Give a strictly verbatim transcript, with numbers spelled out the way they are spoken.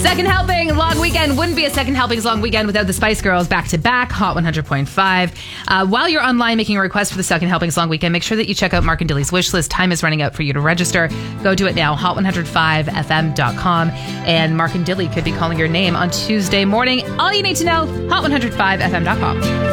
Second Helping Long Weekend wouldn't be a Second Helpings Long Weekend without the Spice Girls back to back, Hot one hundred point five. Uh, while you're online making a request for the Second Helpings Long Weekend, make sure that you check out Mark and Dilly's wish list. Time is running out for you to register. Go do it now, hot one hundred five f m dot com. And Mark and Dilly could be calling your name on Tuesday morning. All you need to know, hot one hundred five f m dot com.